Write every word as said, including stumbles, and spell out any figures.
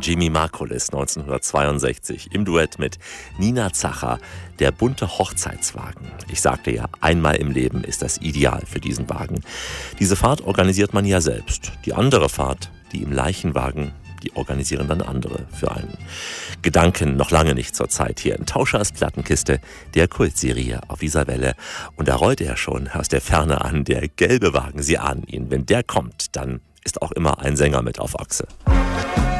Jimmy Margulis neunzehnhundertzweiundsechzig im Duett mit Nina Zacher, der bunte Hochzeitswagen. Ich sagte ja, einmal im Leben ist das ideal für diesen Wagen. Diese Fahrt organisiert man ja selbst. Die andere Fahrt, die im Leichenwagen, die organisieren dann andere für einen. Gedanken noch lange nicht zur Zeit hier in Tauschers Plattenkiste, der Kultserie auf dieser Welle. Und da rollt er schon aus der Ferne an, der gelbe Wagen. Sie ahnen ihn. Wenn der kommt, dann ist auch immer ein Sänger mit auf Achse.